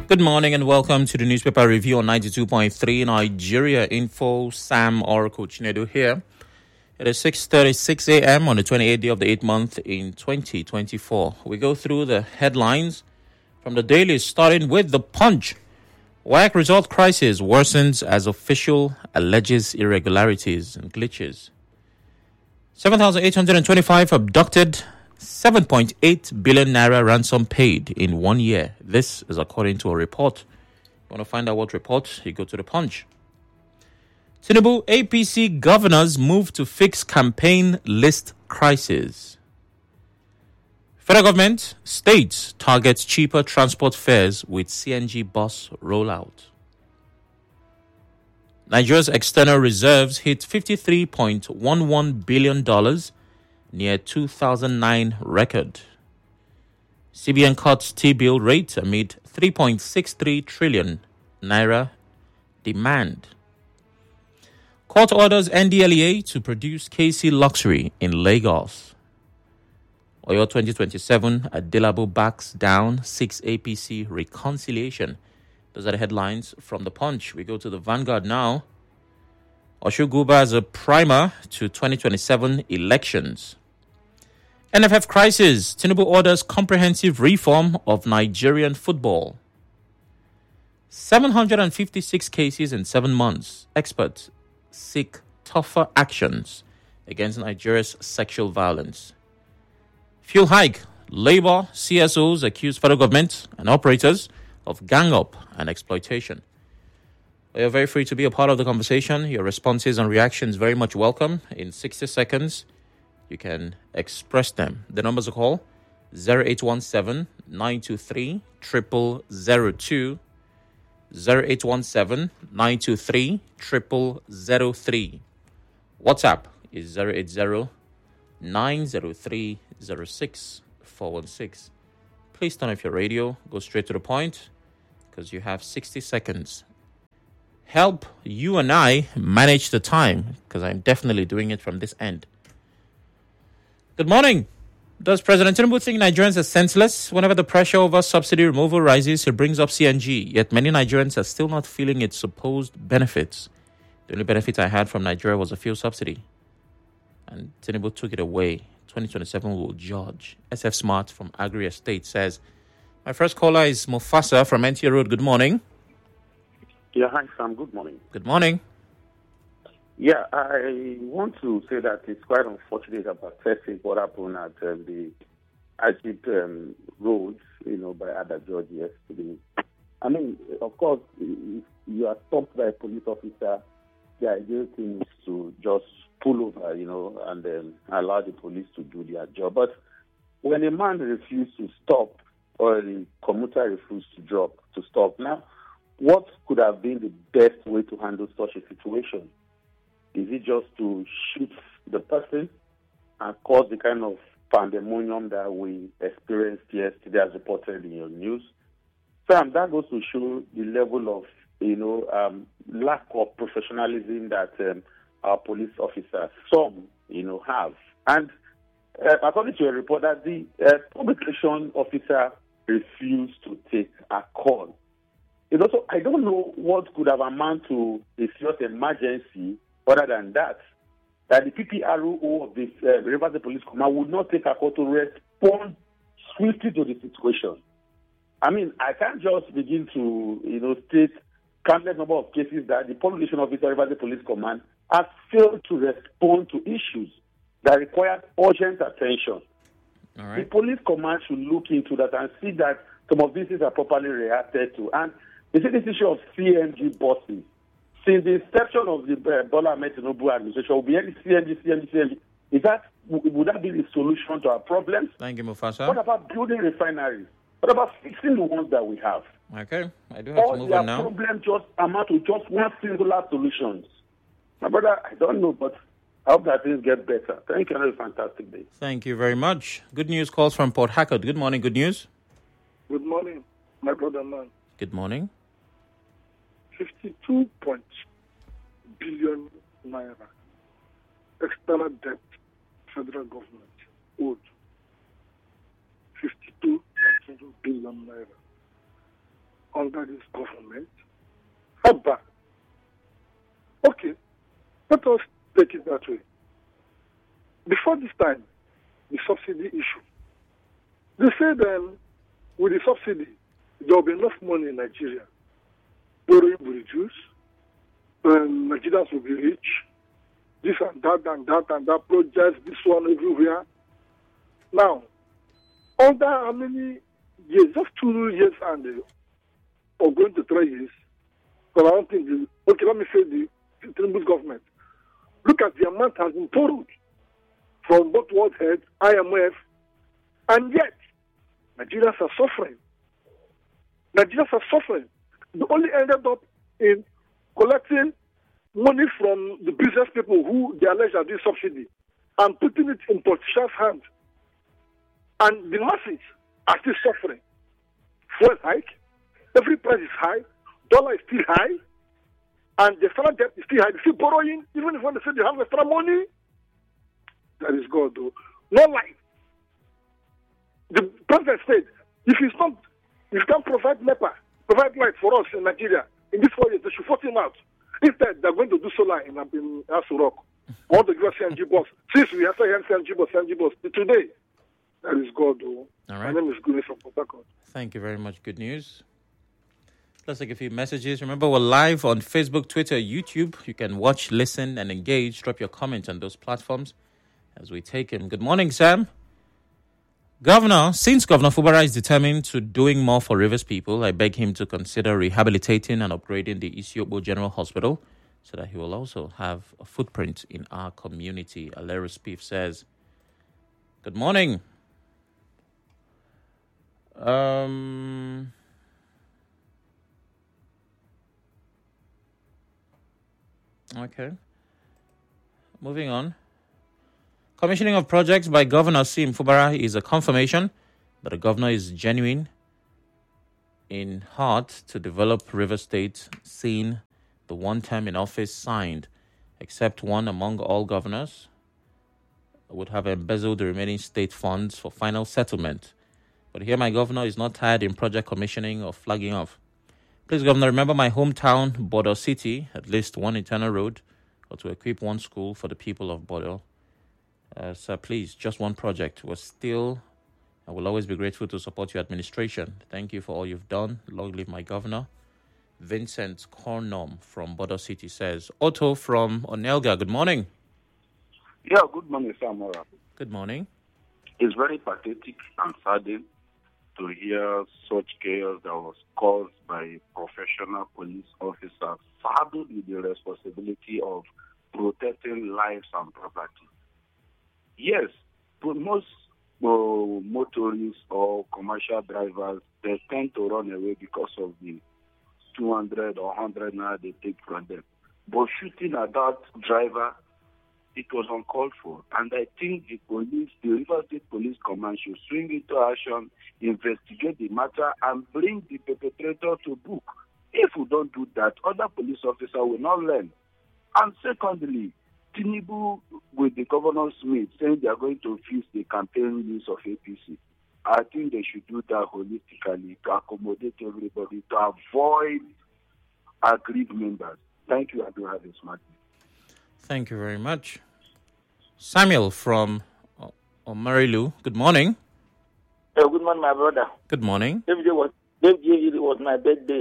Good morning and welcome to the newspaper review on 92.3 Nigeria Info. Sam Oracle Chinedu here. It is 6:36 a.m. on the 28th day of the 8th month in 2024. We go through the headlines from the daily, starting with the Punch. WAEC result crisis worsens as official alleges irregularities and glitches. 7,825 abducted, 7.8 billion naira ransom paid in 1 year. This is according to a report. You want to find out what report? You go to the Punch. Tinubu APC governors move to fix campaign list crisis. Federal government, states targets cheaper transport fares with CNG bus rollout. Nigeria's external reserves hit $53.11 billion, near 2009 record. CBN cuts T-bill rate amid 3.63 trillion naira demand. Court orders NDLEA to produce KC Luxury in Lagos. Oyo 2027, Adelabu backs down 6 APC reconciliation. Those are the headlines from the Punch. We go to the Vanguard now. Oshuguba as a primer to 2027 elections. NFF crisis. Tinubu orders comprehensive reform of Nigerian football. 756 cases in 7 months. Experts seek tougher actions against Nigeria's sexual violence. Fuel hike. Labour CSOs accuse federal government and operators of gang up and exploitation. You're very free to be a part of the conversation. Your responses and reactions very much welcome. In 60 seconds, you can express them. The numbers to call 0817-923-0002, 0817-923-0003. WhatsApp is 080-903-06-416. Please turn off your radio. Go straight to the point because you have 60 seconds. Help you and I manage the time because I'm definitely doing it from this end. Good morning. Does President Tinubu think Nigerians are senseless? Whenever the pressure over subsidy removal rises, he brings up CNG. Yet many Nigerians are still not feeling its supposed benefits. The only benefit I had from Nigeria was a fuel subsidy. And Tinubu took it away. 2027 will judge. SF Smart from Agri Estate says, my first caller is Mufasa from NTA Road. Good morning. Yeah, hi, Sam. Good morning. Good morning. Yeah, I want to say that it's quite unfortunate about testing what happened at the Ajib roads, by Ada George yesterday. I mean, of course, if you are stopped by a police officer, the ideal thing is to just pull over, and allow the police to do their job. But when a man refused to stop or the commuter refused to stop, now, what could have been the best way to handle such a situation? Is it just to shoot the person and cause the kind of pandemonium that we experienced yesterday as reported in your news? Sam, that goes to show the level of, lack of professionalism that our police officers, some, have. And according to a report, that the publication officer refused to take a call. So I don't know what could have amounted to a serious emergency other than that the PPRO of the Rivers State Police Command would not take a call to respond swiftly to the situation. I mean, I can't just begin to, state countless number of cases that the publication officer of Rivers State Police Command has failed to respond to issues that require urgent attention. All right. The police command should look into that and see that some of these things are properly reacted to. And you see this issue of CNG buses. Since the inception of the Bola Ahmed Tinubu administration, will be any CNG. Would that be the solution to our problems? Thank you, Mufasa. What about building refineries? What about fixing the ones that we have? Okay, I do have to move on now. All their problems just amount to just one singular solution. My brother, I don't know, but I hope that things get better. Thank you. Have a fantastic day. Thank you very much. Good news calls from Port Harcourt. Good morning. Good news. Good morning, my brother man. Good morning. 52 billion naira external debt federal government owed. 52 billion naira. under this government. Abba. Okay, let us take it that way. Before this time, the subsidy issue. They said with the subsidy, there will be enough money in Nigeria. Borrowing will reduce. Nigerians will be rich. This and that and that and that projects, this one everywhere. Now, under how many years? Just 2 years and or going to 3 years. Because I don't think okay, let me say the Tinubu government. Look at the amount has been borrowed from both World Head, IMF, and yet Nigerians are suffering. Nigerians are suffering. They only ended up in collecting money from the business people who they allege are doing subsidy and putting it in politicians' hands. And the masses are still suffering. Fuel hike, every price is high, dollar is still high, and the external debt is still high. They still borrowing, even if when they say they have extra money. That is God, though. No light. The president said, if you can't provide NEPA, provide light for us in Nigeria, in this 4 years, they should force him out. Instead, they're going to do solar in Aso Rock. I want to give us CNG bus. Since we have to hear CNG bus, today, that is God, though. All right. My name is Gune from Port Harcourt. Thank you very much. Good news. Let's take a few messages. Remember, we're live on Facebook, Twitter, YouTube. You can watch, listen, and engage. Drop your comments on those platforms as we take him. Good morning, Sam. Since Governor Fubara is determined to doing more for Rivers people, I beg him to consider rehabilitating and upgrading the Isiokbo General Hospital so that he will also have a footprint in our community. Alerus Pief says, good morning. Okay. Moving on. Commissioning of projects by Governor Sim Fubara is a confirmation that the governor is genuine in heart to develop River State, seeing the one term in office signed, except one among all governors would have embezzled the remaining state funds for final settlement. But here my governor is not tired in project commissioning or flagging off. Please, Governor, remember my hometown, Bodo City, at least one internal road, or to equip one school for the people of Bodo. Sir, please, just one project. I will always be grateful to support your administration. Thank you for all you've done. Long live my governor. Vincent Cornum from Bodo City says. Otto from Onelga, good morning. Yeah, good morning, Samora. Good morning. It's very pathetic and saddening to hear such chaos that was caused by professional police officers saddled with the responsibility of protecting lives and property. Yes, but most motorists or commercial drivers, they tend to run away because of the 200 or 100 naira they take from them. But shooting at that driver, it was uncalled for. And I think the River State Police Command should swing into action, investigate the matter, and bring the perpetrator to book. If we don't do that, other police officers will not learn. And secondly, Tinubu with the Governor Smith saying they are going to fix the campaign use of APC. I think they should do that holistically to accommodate everybody, to avoid aggrieved members. Thank you, and do have a smart day. Thank you very much. Samuel from Omarilu, good morning. Good morning, my brother. Good morning. It was my birthday.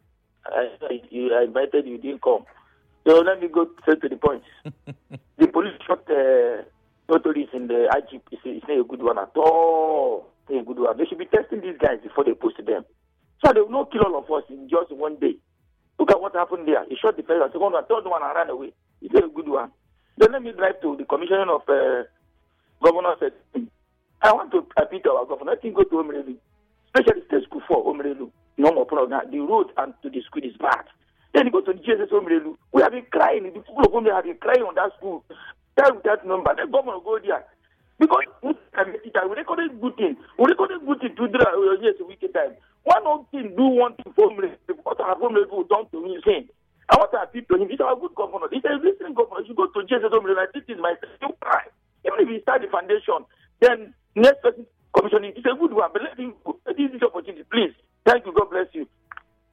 I invited you, didn't come. So let me go straight to the point. The police shot motorists in the IGP. It's not a good one at all. It's not a good one. They should be testing these guys before they post them. So they will not kill all of us in just one day. Look at what happened there. He shot the first one, second one, third one, and ran away. It's not a good one. Then let me drive to the commissioner of Governor said, I want to appeal to our governor. Let him go to Omerelu, especially state school for Omerelu. No more program. The road and to the school is bad. Then you go to the GSS Omerelu. We have been crying. The people of Omerelu have been crying on that school. That number. The governor go there. Because we recorded good thing. We recorded good thing to do yes, a wicked time. One old thing, do one thing for Omerelu. What our Omerelu done to me saying. I want to appeal to him. He's our good governor. He's a listening governor. You go to GSS Omerelu and this is my you cry. Even if he start the foundation, then next person commissioning is a good one. But let him go. This is the opportunity, please. Thank you. God bless you.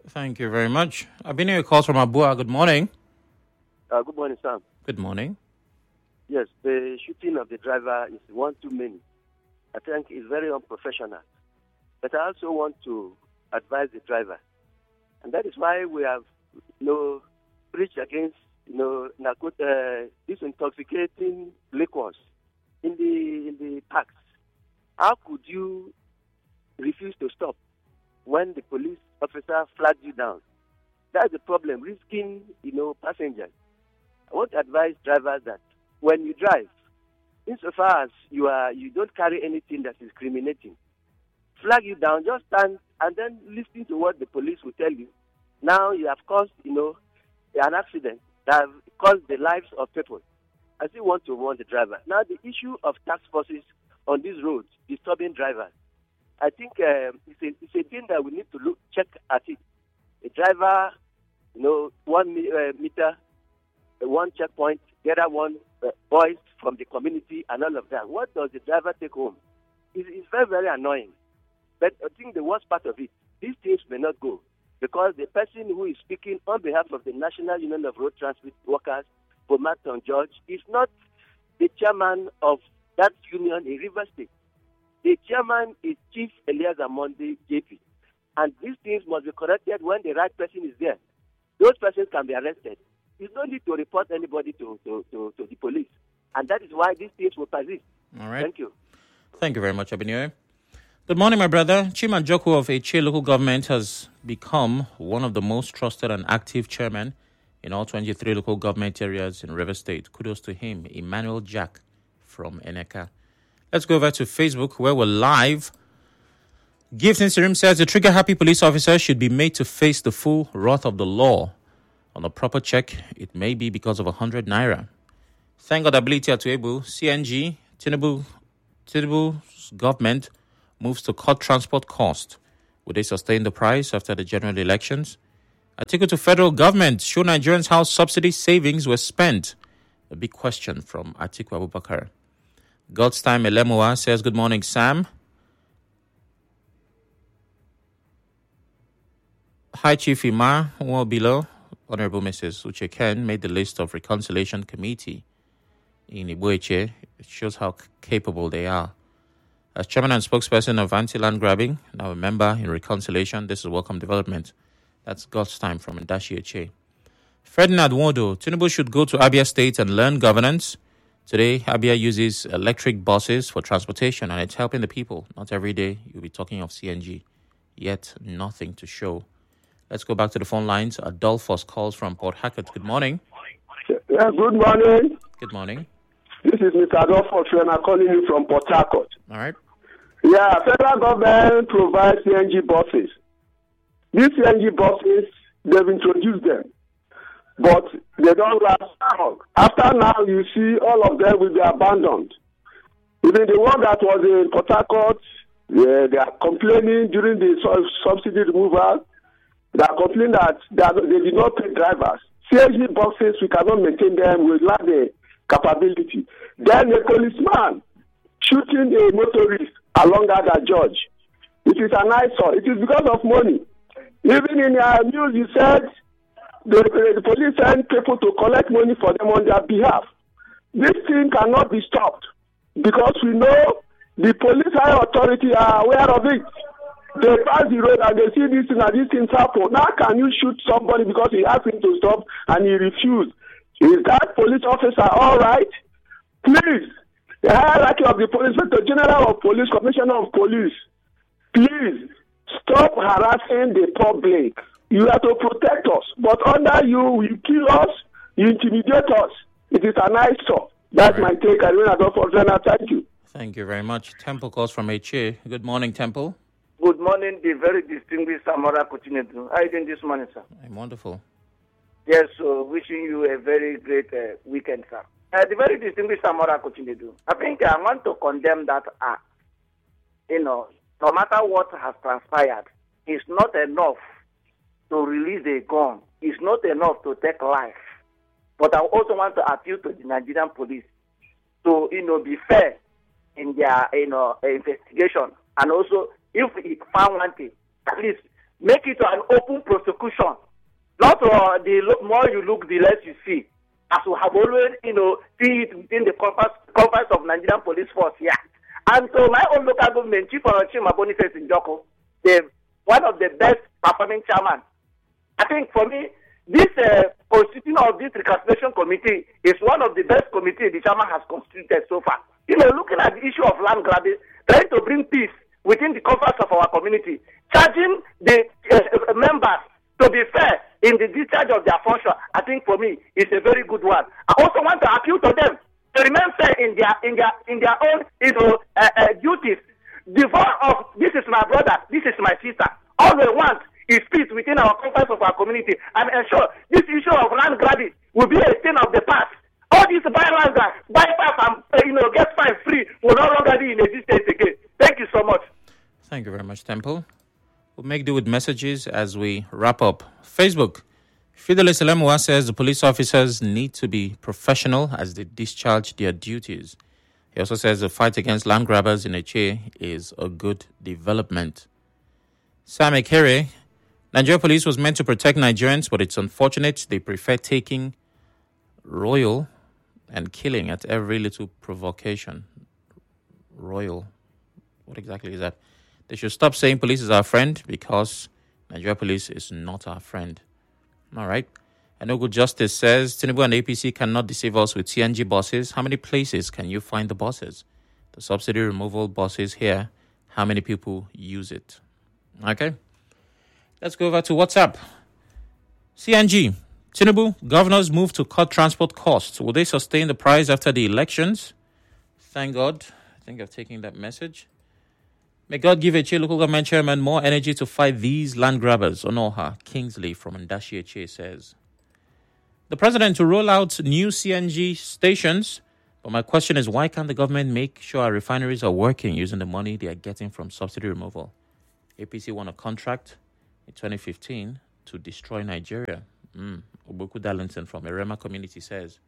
Thank you very much. I've been here calls from Abua. Good morning. Good morning, Sam. Good morning. Yes, the shooting of the driver is one too many. I think it's very unprofessional. But I also want to advise the driver. And that is why we have preached against these intoxicating liquors in the parks. How could you refuse to stop when the police officer flags you down? That's the problem, risking passengers. I want to advise drivers that when you drive, insofar as you don't carry anything that is incriminating, flag you down, just stand and then listen to what the police will tell you. Now you have caused, an accident that have caused the lives of people. I still want to warn the driver. Now the issue of task forces on these roads, disturbing drivers, I think it's a thing that we need to check at it. A driver, 1 meter, one checkpoint, the other one, boys from the community and all of that. What does the driver take home? It's very, very annoying. But I think the worst part of it, these things may not go because the person who is speaking on behalf of the National Union of Road Transport Workers, Bomaton George, is not the chairman of that union in Rivers State. The chairman is Chief Elias Amonde JP. And these things must be corrected when the right person is there. Those persons can be arrested. You don't need to report anybody to the police. And that is why these things will persist. All right. Thank you. Thank you very much, Abinyo. Good morning, my brother. Chima Njoku of Eche local government has become one of the most trusted and active chairmen in all 23 local government areas in Rivers State. Kudos to him, Emmanuel Jack from Eneka. Let's go over to Facebook where we're live. Gift Insirim says the trigger-happy police officer should be made to face the full wrath of the law. On a proper check, it may be because of 100 naira. Thank God ability at Tuebu, CNG, Tinubu's government moves to cut transport cost. Will they sustain the price after the general elections? Article to federal government, show Nigerians how subsidy savings were spent. A big question from Atiku Abubakar. God's Time Elemoa says, good morning, Sam. Hi, Chief Ima. Well, below, Honorable Mrs. Uche Ken made the list of reconciliation committee in Ibueche. It shows how capable they are. As chairman and spokesperson of anti-land grabbing, now a member in reconciliation, this is welcome development. That's God's Time from Ndashi Eche. Ferdinand Wodo, Tinubu should go to Abia State and learn governance. Today, Abia uses electric buses for transportation and it's helping the people. Not every day you'll be talking of CNG, yet nothing to show. Let's go back to the phone lines. Adolphus calls from Port Harcourt. Good morning. Yeah, good morning. Good morning. This is Mr. Adolphus and I'm calling you from Port Harcourt. All right. Yeah, federal government provides CNG buses. These CNG buses, they've introduced them, but they don't last long. After now, you see all of them will be abandoned. Even the one that was in Port Harcourt, they are complaining during the subsidy removal. They are complaining that they did not pay drivers. CNG buses, we cannot maintain them. We lack the capability. Then a policeman shooting a motorist along Ada George. It is an eyesore. It is because of money. Even in your news, you said the police send people to collect money for them on their behalf. This thing cannot be stopped because we know the police high authority are aware of it. They pass the road and they see this thing and these things happen. Now can you shoot somebody because he asked him to stop and he refused? Is that police officer all right? Please, the hierarchy of the police, the general of police, commissioner of police, please stop harassing the public. You have to protect us. But under you kill us, you intimidate us. It is an eyesore. That's my take. I really don't for thank you. Thank you very much. Temple calls from Eche. Good morning, Temple. Good morning, the very distinguished Samora Kuchinedu. How are you doing this morning, sir? I'm wonderful. Yes, so wishing you a very great weekend, sir. The very distinguished Samora Kuchinedu. I think I want to condemn that act. No matter what has transpired, it's not enough to release a gun. It's not enough to take life. But I also want to appeal to the Nigerian police to, be fair in their, investigation. And also, if it found one thing, at least make it an open prosecution. the more you look, the less you see. As we have always, see it within the confines of Nigerian police force here. And so my own local government, Chief Chima Boniface Njoko, one of the best performing chairman. I think for me, this constitution of this reconciliation committee is one of the best committees the chairman has constituted so far. Looking at the issue of land grabbing, trying to bring peace within the confines of our community, charging the members to be fair in the discharge of their function, I think for me is a very good one. I also want to appeal to them to remain fair in their own duties. Divorce of this is my brother, this is my sister. All we want is peace within our confines of our community, and ensure this issue of land grabbing will be a thing of the past. All these bylaws, bypass and get fine free will no longer be in existence again. Thank you so much. Thank you very much, Temple. We'll make do with messages as we wrap up. Facebook. Fidelis Elemua says the police officers need to be professional as they discharge their duties. He also says the fight against land grabbers in Eche is a good development. Sam Ekere. Nigeria police was meant to protect Nigerians, but it's unfortunate they prefer taking royal and killing at every little provocation. Royal. What exactly is that? They should stop saying police is our friend, because Nigeria police is not our friend. All right. Anogu Justice says Tinubu and APC cannot deceive us with CNG buses. How many places can you find the buses? The subsidy removal buses here, how many people use it? Okay. Let's go over to WhatsApp. CNG. Tinubu, governors move to cut transport costs. Will they sustain the price after the elections? Thank God. I think I've taken that message. May God give Eche local government chairman more energy to fight these land grabbers. Onoha Kingsley from Ndashi Eche says. The president to roll out new CNG stations. But my question is, why can't the government make sure our refineries are working using the money they are getting from subsidy removal? APC won a contract in 2015 to destroy Nigeria. Obuku Darlington from Erema community says.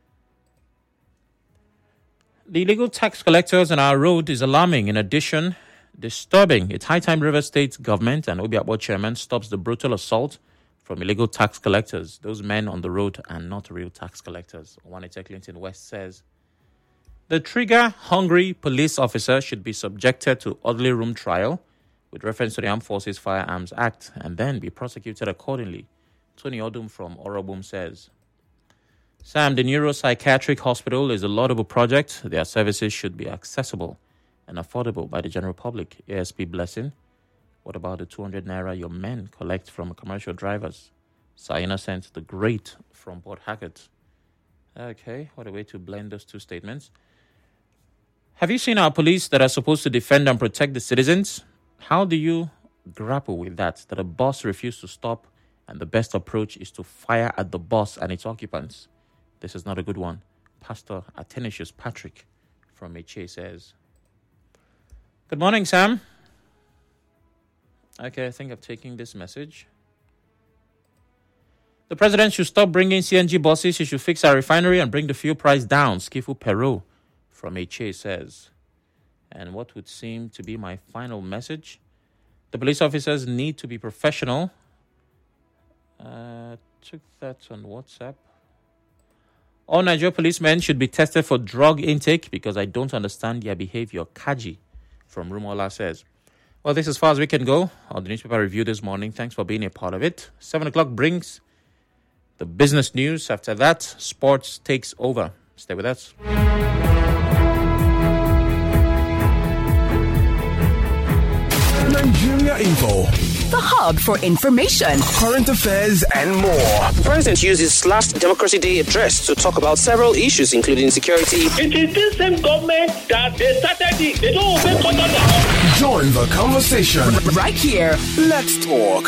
The illegal tax collectors on our road is alarming. In addition, disturbing. It's high time River State government and Obiakpo chairman stops the brutal assault from illegal tax collectors. Those men on the road are not real tax collectors. Owanete Clinton West says. The trigger-hungry police officer should be subjected to orderly room trial with reference to the Armed Forces Firearms Act and then be prosecuted accordingly. Tony Odum from Orobum says. Sam, the neuropsychiatric hospital is a laudable project. Their services should be accessible and affordable by the general public. ASP Blessing. What about the 200 naira your men collect from commercial drivers? Sir Innocent the Great from Port Hackett. Okay, what a way to blend those two statements. Have you seen our police that are supposed to defend and protect the citizens? How do you grapple with that a boss refused to stop and the best approach is to fire at the boss and its occupants? This is not a good one. Pastor Athanasius Patrick from Eche says. Good morning, Sam. Okay, I think I've taken this message. The president should stop bringing CNG buses. He should fix our refinery and bring the fuel price down. Skifu Perot from Eche says. And what would seem to be my final message? The police officers need to be professional. Took that on WhatsApp. All Nigeria policemen should be tested for drug intake because I don't understand their behavior. Kaji from Rumola says. Well, this is as far as we can go on the newspaper review this morning. Thanks for being a part of it. 7 o'clock brings the business news. After that, sports takes over. Stay with us. Nigeria Info. The hub for information, current affairs, and more. The president used his last Democracy Day address to talk about several issues, including security. It is this same government that they started it. They don't obey conduct. Join the conversation right here. Let's talk.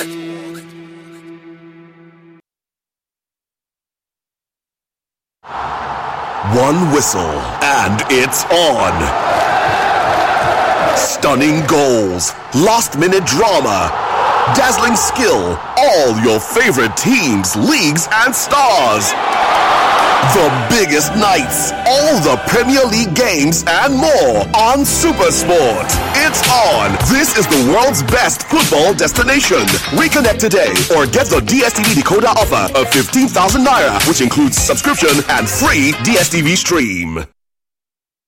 One whistle, and it's on. Stunning goals, last-minute drama, dazzling skill, all your favorite teams, leagues, and stars. The biggest nights, all the Premier League games, and more on SuperSport. It's on. This is the world's best football destination. Reconnect today or get the DSTV decoder offer of 15,000 naira, which includes subscription and free DSTV stream.